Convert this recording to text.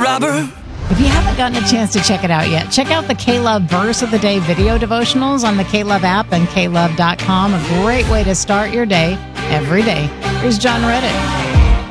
robber. If you haven't gotten a chance to check it out yet, check out the K-Love Verse of the Day video devotionals on the K-Love app and klove.com. A great way to start your day every day. Here's John Reddick.